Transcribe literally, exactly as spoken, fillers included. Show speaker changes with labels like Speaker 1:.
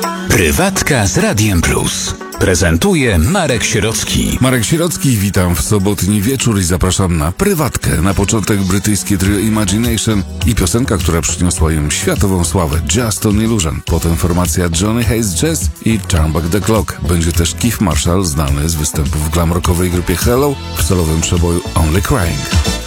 Speaker 1: Prywatka z Radiem Plus. Prezentuje Marek Sierocki.
Speaker 2: Marek Sierocki, witam w sobotni wieczór i zapraszam na Prywatkę. Na początek brytyjskie trio Imagination i piosenka, która przyniosła im światową sławę, Just an Illusion. Potem formacja Johnny Hayes Jazz i Turn Back the Clock. Będzie też Keith Marshall, znany z występów w glamrockowej grupie Hello, w solowym przeboju Only Crying.